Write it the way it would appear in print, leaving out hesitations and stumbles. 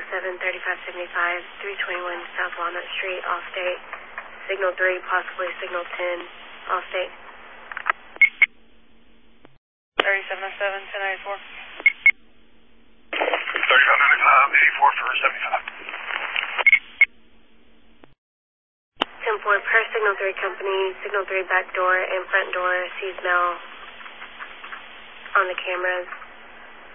7, 3575, 321 South Walnut Street, off date. Signal 3, possibly signal 10, off date. 3707, 1094. 3595, 84 for 75. 10-4 per signal 3 company, signal 3 back door and front door sees Mel on the cameras.